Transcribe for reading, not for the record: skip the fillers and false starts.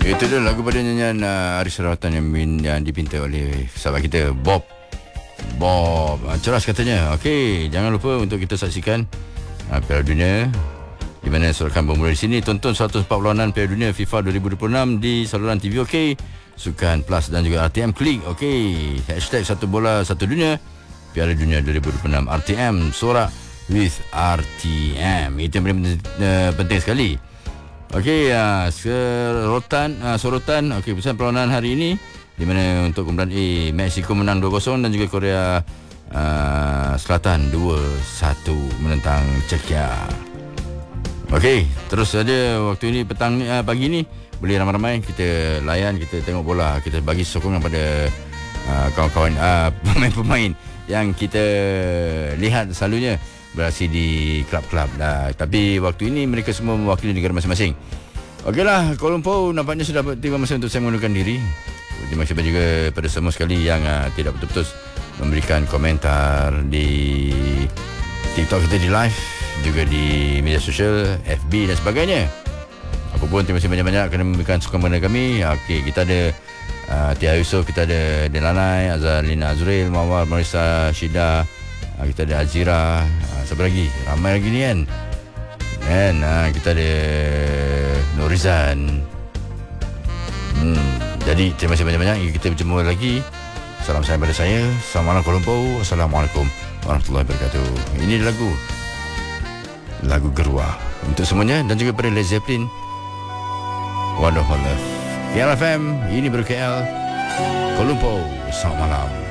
Itu dia lagu pada nyanyian Aris Rawatan yang dipinta oleh sahabat kita Bob. Ceras katanya. Okey, jangan lupa untuk kita saksikan Piala Dunia di mana sorakan bermula di sini. Tonton 140-an Piala Dunia FIFA 2026 di saluran TV OK, Sukan Plus dan juga RTM Klik. Okey, hashtag Satu Bola Satu Dunia Piala Dunia 2026 RTM, sorak with RTM. Itu yang paling penting sekali. Okey, sorotan okey, pesan perlawanan hari ini di mana untuk kumpulan A, Mexico menang 2-0 dan juga Korea Selatan 2-1 menentang Czechia. Okey, terus saja waktu ini pagi ni boleh ramai-ramai kita layan, kita tengok bola, kita bagi sokongan pada kawan-kawan pemain-pemain yang kita lihat selalunya beraksi di klub-klub dah. Tapi waktu ini mereka semua mewakili negara masing-masing. Okeylah, Kuala Lumpur nampaknya sudah tiba masa untuk saya mengundurkan diri. Terima kasih juga pada semua sekali yang tidak betul-betul memberikan komentar di TikTok kita di live, juga di media sosial, FB dan sebagainya. Apapun, terima kasih banyak-banyak kerana memberikan sokongan kepada kami. Okey, kita ada Tia Yusof, kita ada Delanai, Azalina Azril, Mawar, Marisa, Syida, kita ada Azira, siapa lagi? Ramai lagi ni kan. Kita ada Norizan. Jadi terima kasih banyak-banyak. Kita berjumpa lagi. Salam sayang pada saya. Assalamualaikum Kuala Lumpur. Assalamualaikum warahmatullahi wabarakatuh. Ini lagu Gerua untuk semuanya dan juga pada Led Zeppelin, Wonderful Love. KLFM, ini baru KL, Kuala Lumpur. Selamat malam.